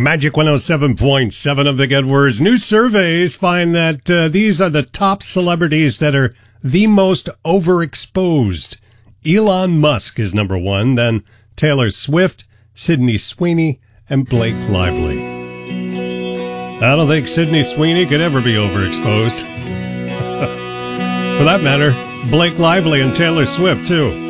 Magic 107.7 of the Good Words. New surveys find that these are the top celebrities that are the most overexposed. Elon Musk is number one, then Taylor Swift, Sydney Sweeney, and Blake Lively. I don't think Sydney Sweeney could ever be overexposed. For that matter, Blake Lively and Taylor Swift, too.